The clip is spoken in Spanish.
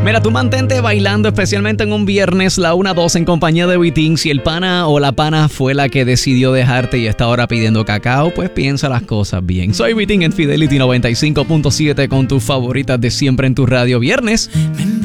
Mira, tú mantente bailando, especialmente en un viernes, la 1-2 en compañía de Vitín. Si el pana o la pana fue la que decidió dejarte y está ahora pidiendo cacao, pues piensa las cosas bien. Soy Vitín en Fidelity 95.7 con tus favoritas de siempre en tu radio. Viernes.